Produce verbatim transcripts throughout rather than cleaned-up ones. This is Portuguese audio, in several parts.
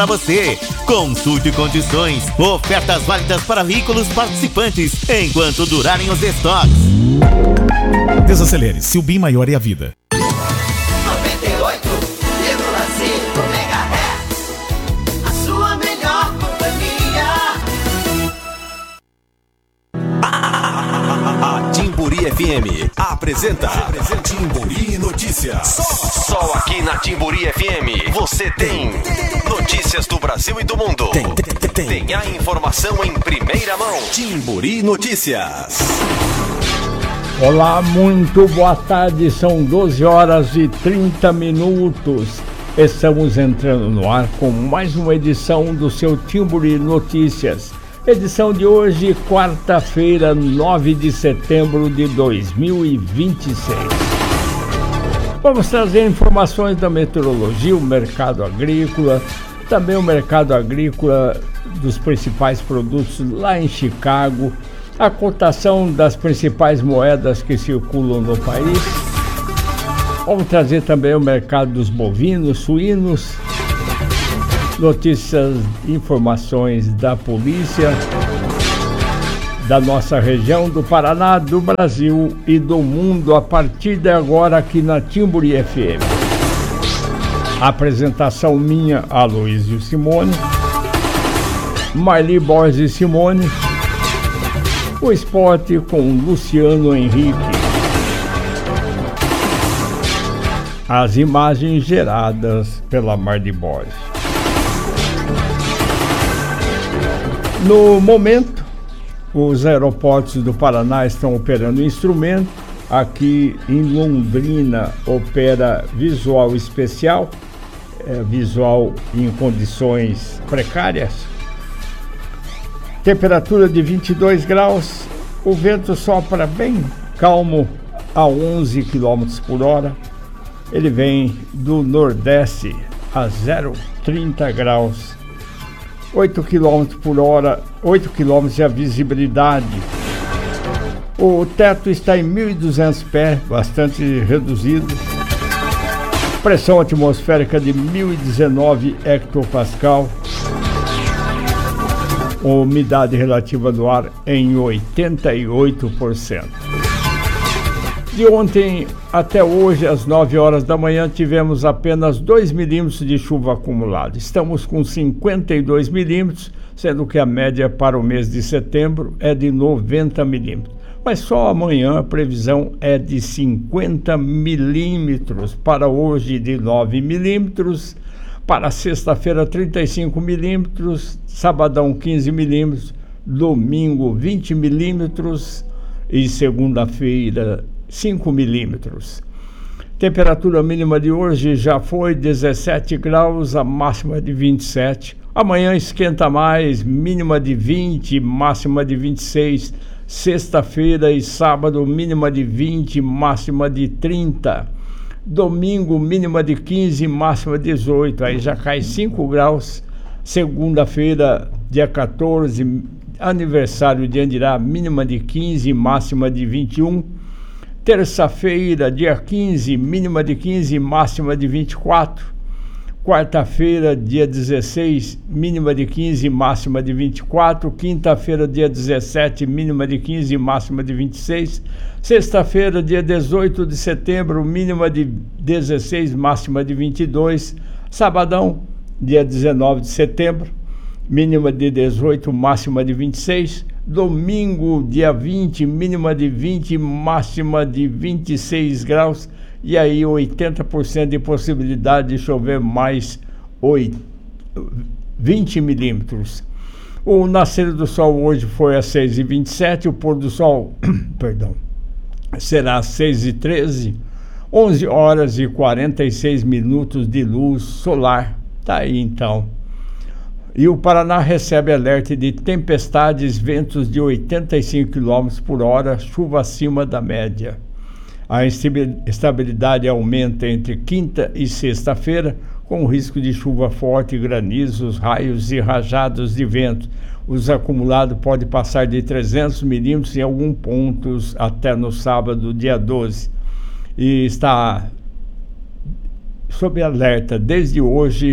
para você. Consulte condições, ofertas válidas para veículos participantes, enquanto durarem os estoques. Desacelere, seu bem maior é a vida. noventa e oito vírgula cinco megahertz, a sua melhor companhia. A Timburi F M apresenta Timburi Notícias. Só, só aqui na Timburi F M você tem notícias do Brasil e do mundo. Tem, tem, tem. Tem a informação em primeira mão. Timburi Notícias. Olá, muito boa tarde, são doze horas e trinta minutos. Estamos entrando no ar com mais uma edição do seu Timburi Notícias. Edição de hoje, quarta-feira, nove de setembro de dois mil e vinte e seis. Vamos trazer informações da meteorologia, o mercado agrícola, também o mercado agrícola dos principais produtos lá em Chicago, a cotação das principais moedas que circulam no país. Vamos trazer também o mercado dos bovinos, suínos, notícias, informações da polícia, da nossa região, do Paraná, do Brasil e do mundo, a partir de agora aqui na Timburi F M. A apresentação minha, Aloysio Simone, Marli Borges Simone, o esporte com Luciano Henrique. As imagens geradas pela Marli Borges. No momento, os aeroportos do Paraná estão operando instrumento. Aqui em Londrina opera visual especial, é, visual em condições precárias. Temperatura de vinte e dois graus, o vento sopra bem calmo a onze quilômetros por hora. Ele vem do nordeste a zero vírgula trinta graus, oito quilômetros por hora, oito quilômetros de visibilidade. O teto está em mil e duzentos pés, bastante reduzido. Pressão atmosférica de mil e dezenove hectopascal. Umidade relativa do ar em oitenta e oito por cento. De ontem até hoje, às nove horas da manhã, tivemos apenas dois milímetros de chuva acumulada. Estamos com cinquenta e dois milímetros, sendo que a média para o mês de setembro é de noventa milímetros. Mas só amanhã a previsão é de cinquenta milímetros, para hoje de nove milímetros, para sexta-feira trinta e cinco milímetros, sabadão quinze milímetros, domingo vinte milímetros e segunda-feira cinco milímetros. Temperatura mínima de hoje já foi dezessete graus, a máxima de vinte e sete. Amanhã esquenta mais, mínima de vinte, máxima de vinte e seis. Sexta-feira e sábado, mínima de vinte, máxima de trinta. Domingo, mínima de quinze, máxima de dezoito. Aí já cai cinco graus. Segunda-feira, dia quatorze, aniversário de Andirá, mínima de quinze, máxima de vinte e um. Terça-feira, dia quinze, mínima de quinze, máxima de vinte e quatro. Quarta-feira, dia dezesseis, mínima de quinze, máxima de vinte e quatro. Quinta-feira, dia dezessete, mínima de quinze, máxima de vinte e seis. Sexta-feira, dia dezoito de setembro, mínima de dezesseis, máxima de vinte e dois. Sabadão, dia dezenove de setembro, mínima de dezoito, máxima de vinte e seis. Domingo, dia vinte, mínima de vinte, máxima de vinte e seis graus. E aí oitenta por cento de possibilidade de chover mais vinte milímetros. O nascer do sol hoje foi às seis e vinte e sete, o pôr do sol perdão, será às seis e treze, onze horas e quarenta e seis minutos de luz solar. Tá aí então. E o Paraná recebe alerta de tempestades, ventos de oitenta e cinco quilômetros por hora, chuva acima da média. A estabilidade aumenta entre quinta e sexta-feira, com risco de chuva forte, granizos, raios e rajadas de vento. Os acumulados podem passar de trezentos milímetros em alguns pontos até no sábado, dia doze. E está sob alerta desde hoje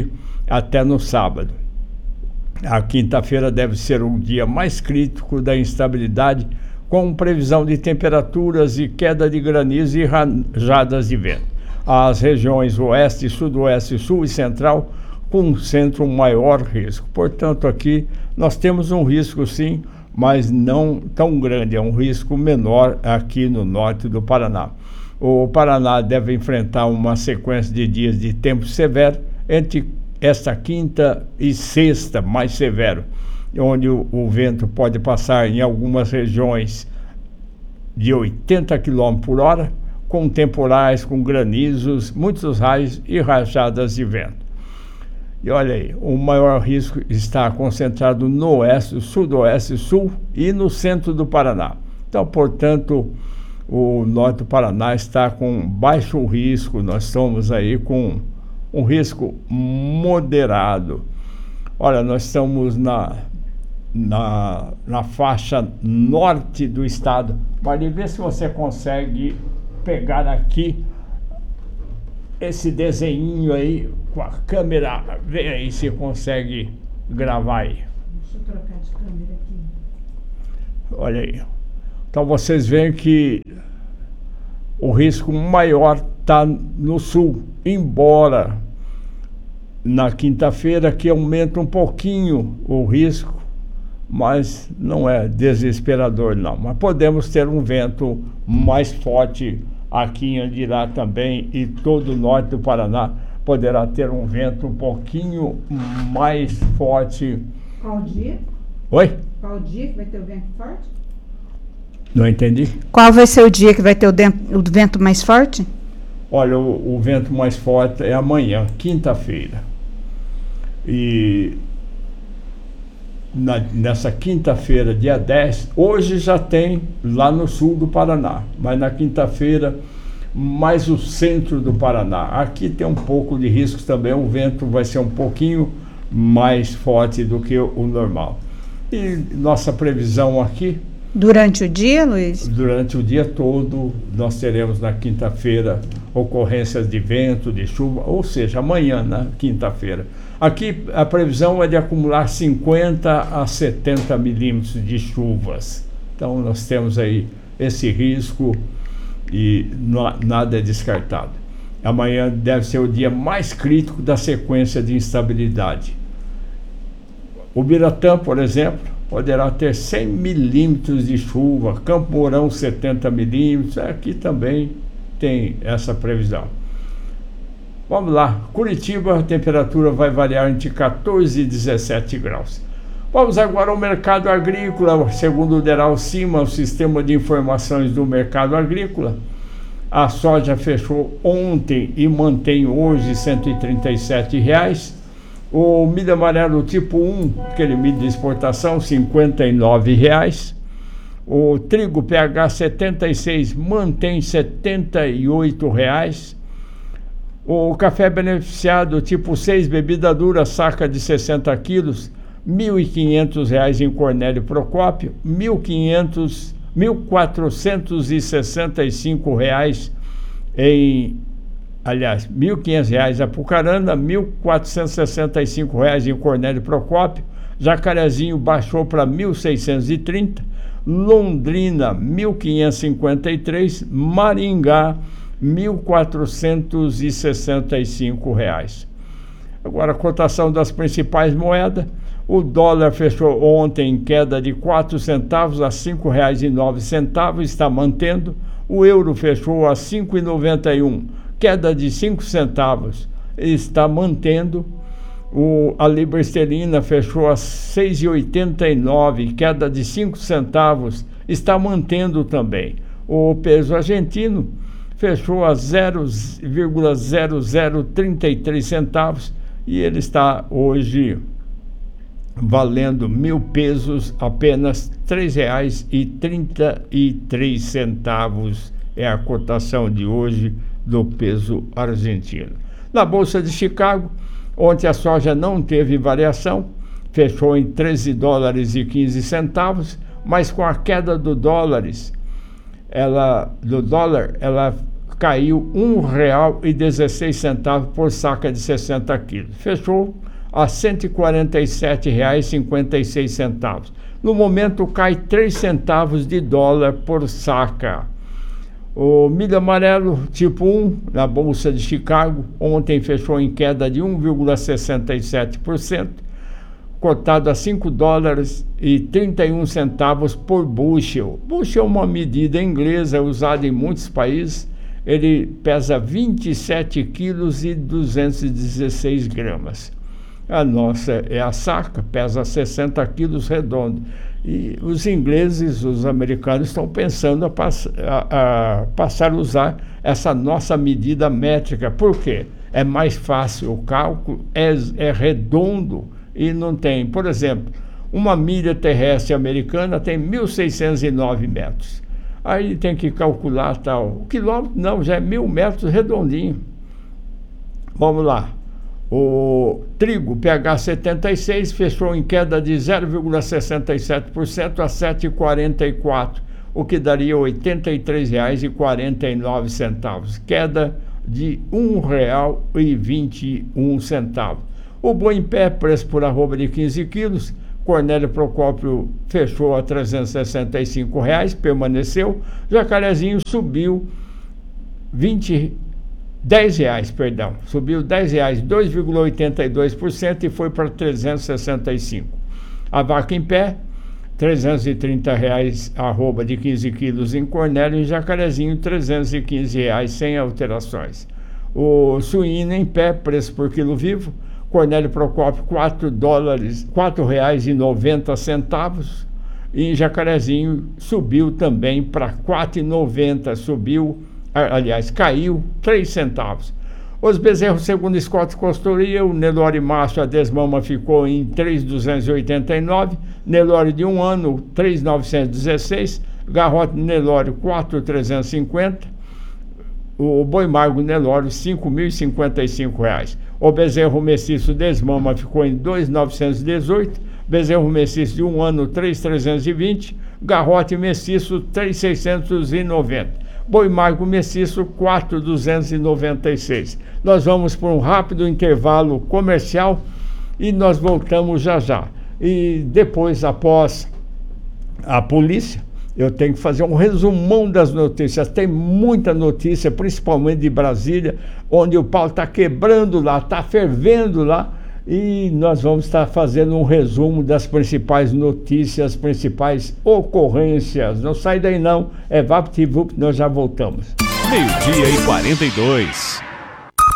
até no sábado. A quinta-feira deve ser o dia mais crítico da instabilidade, com previsão de temperaturas e queda de granizo e rajadas de vento. As regiões oeste, sudoeste, sul e central concentram maior risco. Portanto, aqui nós temos um risco sim, mas não tão grande, é um risco menor aqui no norte do Paraná. O Paraná deve enfrentar uma sequência de dias de tempo severo entre esta quinta e sexta, mais severo, onde o, o vento pode passar em algumas regiões de oitenta quilômetros por hora, com temporais, com granizos, muitos raios e rajadas de vento. E olha aí, o maior risco está concentrado no oeste, sudoeste, sul e no centro do Paraná. Então, portanto, o norte do Paraná está com baixo risco, nós estamos aí com um risco moderado. Olha, nós estamos na, na, na faixa norte do estado. Mas vê se você consegue pegar aqui esse desenho aí com a câmera. Vê aí se consegue gravar aí. Deixa eu trocar de câmera aqui. Olha aí. Então vocês veem que o risco maior está no sul, embora na quinta-feira que aumenta um pouquinho o risco, mas não é desesperador não. Mas podemos ter um vento mais forte aqui em Andirá também, e todo o norte do Paraná poderá ter um vento um pouquinho mais forte. Qual dia? Oi? Qual dia que vai ter o vento forte? Não entendi. Qual vai ser o dia que vai ter o, o vento mais forte? Olha, o, o vento mais forte é amanhã, quinta-feira. E na, nessa quinta-feira, dia dez, hoje já tem lá no sul do Paraná, mas na quinta-feira, mais o centro do Paraná. Aqui tem um pouco de risco também, o vento vai ser um pouquinho mais forte do que o, o normal. E nossa previsão aqui... Durante o dia, Luiz? Durante o dia todo, nós teremos na quinta-feira ocorrências de vento, de chuva, ou seja, amanhã, na quinta-feira. Aqui a previsão é de acumular cinquenta a setenta milímetros de chuvas. Então nós temos aí esse risco e não, nada é descartado. Amanhã deve ser o dia mais crítico da sequência de instabilidade. O Biratã, por exemplo, poderá ter cem milímetros de chuva, Campo Mourão setenta milímetros, aqui também tem essa previsão. Vamos lá, Curitiba, a temperatura vai variar entre quatorze e dezessete graus. Vamos agora ao mercado agrícola, segundo o Deral Cima, o sistema de informações do mercado agrícola. A soja fechou ontem e mantém hoje cento e trinta e sete reais. O milho amarelo tipo um, aquele milho de exportação, cinquenta e nove reais. O trigo P H setenta e seis mantém setenta e oito reais. O café beneficiado tipo seis, bebida dura, saca de sessenta quilos, mil e quinhentos reais em Cornélio Procópio, mil quatrocentos e sessenta e cinco reais em, aliás, mil e quinhentos reais em Apucarana, mil quatrocentos e sessenta e cinco reais em Cornélio Procópio, Jacarezinho baixou para mil seiscentos e trinta, Londrina mil quinhentos e cinquenta e três, Maringá mil quatrocentos e sessenta e cinco reais. Agora a cotação das principais moedas. O dólar fechou ontem em queda de quatro centavos a cinco reais e nove centavos, está mantendo. O euro fechou a cinco reais e noventa e um, queda de cinco centavos, está mantendo. O, a libra esterlina fechou a seis reais e oitenta e nove, queda de cinco centavos, está mantendo também. O peso argentino fechou a zero vírgula zero zero trinta e três centavos e ele está hoje valendo mil pesos, apenas três reais e trinta e três centavos é a cotação de hoje do peso argentino. Na Bolsa de Chicago, ontem a soja não teve variação, fechou em treze dólares e quinze centavos, mas com a queda do dólares, ela, do dólar, ela caiu um real e dezesseis centavos por saca de sessenta quilos. Fechou a cento e quarenta e sete reais e cinquenta e seis centavos. No momento cai três centavos de dólar por saca. O milho amarelo tipo um na Bolsa de Chicago ontem fechou em queda de um vírgula sessenta e sete por cento, cotado a cinco dólares e trinta e um centavos por bushel. Bushel é uma medida inglesa usada em muitos países. Ele pesa vinte e sete quilos e duzentos e dezesseis gramas. A nossa é a saca, pesa sessenta quilos redondo. E os ingleses, os americanos estão pensando a, pass a, a passar a usar essa nossa medida métrica. Por quê? É mais fácil o cálculo, é, é redondo e não tem. Por exemplo, uma milha terrestre americana tem mil seiscentos e nove metros. Aí tem que calcular tal. O quilômetro não, já é mil metros redondinho. Vamos lá. O trigo P H setenta e seis fechou em queda de zero vírgula sessenta e sete por cento a sete reais e quarenta e quatro centavos, o que daria oitenta e três reais e quarenta e nove centavos, queda de um real e vinte e um centavos. O boi em pé, preço por arroba de quinze quilos, Cornélio Procópio fechou a trezentos e sessenta e cinco reais, permaneceu. Jacarezinho subiu vinte dez reais, perdão, subiu dez reais, dois vírgula oitenta e dois por cento e foi para trezentos e sessenta e cinco. A vaca em pé, trezentos e trinta reais, arroba de quinze quilos em Cornélio, e Jacarezinho trezentos e quinze reais, sem alterações. O suíno em pé, preço por quilo vivo, Cornélio Procópio quatro dólares, quatro reais e noventa centavos, e Jacarezinho subiu também para quatro reais e noventa centavos, subiu, aliás, caiu três centavos. Os bezerros, segundo Scott Costoria, o Nelore macho, a desmama ficou em três mil duzentos e oitenta e nove, Nelore de um ano, três mil novecentos e dezesseis, garrote Nelore quatro mil trezentos e cinquenta, o boi magro Nelore cinco mil e cinquenta e cinco reais. O bezerro mestiço desmama ficou em dois mil novecentos e dezoito, bezerro mestiço de um ano três mil trezentos e vinte, garrote mestiço três mil seiscentos e noventa. Boi magro mestiço quatro mil duzentos e noventa e seis. Nós vamos por um rápido intervalo comercial e nós voltamos já já. E depois, após a polícia, eu tenho que fazer um resumão das notícias. Tem muita notícia, principalmente de Brasília, onde o pau está quebrando lá, está fervendo lá. E nós vamos estar fazendo um resumo das principais notícias, principais ocorrências. Não sai daí não, é VaptVup, nós já voltamos. Meio-dia e quarenta e dois.